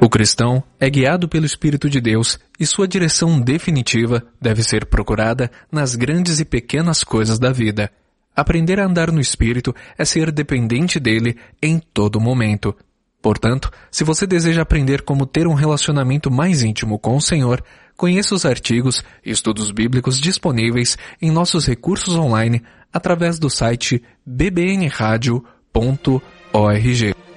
O cristão é guiado pelo Espírito de Deus e sua direção definitiva deve ser procurada nas grandes e pequenas coisas da vida. Aprender a andar no Espírito é ser dependente dele em todo momento. Portanto, se você deseja aprender como ter um relacionamento mais íntimo com o Senhor, conheça os artigos e estudos bíblicos disponíveis em nossos recursos online através do site bbnradio.org.